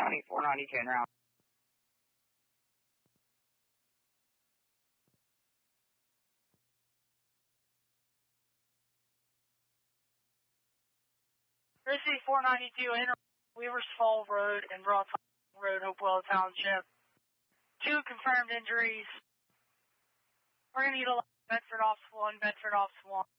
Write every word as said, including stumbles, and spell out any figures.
County, four ninety-two en route. Grizzly four ninety-two in Weavers Fall Road and Broad Road, Hopewell Township. Two confirmed injuries. We're going to need a Bedford Officer one, Bedford Officer one.